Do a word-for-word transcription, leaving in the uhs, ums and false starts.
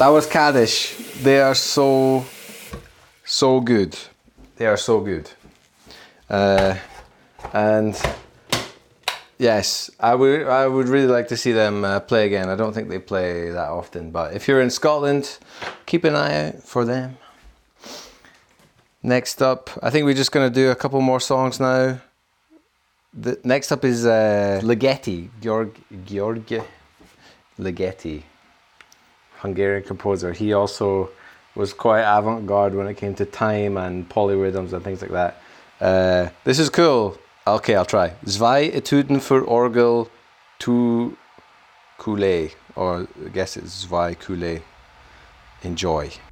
That was Kaddish. They are so, so good. They are so good. Uh, and yes, I would I would really like to see them uh, play again. I don't think they play that often, but if you're in Scotland, keep an eye out for them. Next up, I think we're just going to do a couple more songs now. The next up is uh, Ligeti, Georg Georgi Ligeti, Hungarian composer. He also was quite avant-garde when it came to time and polyrhythms and things like that. Uh, this is cool. Okay, I'll try. Zwei Etüden für Orgel tu Coulet, or I guess it's Zwei Coulet. Enjoy.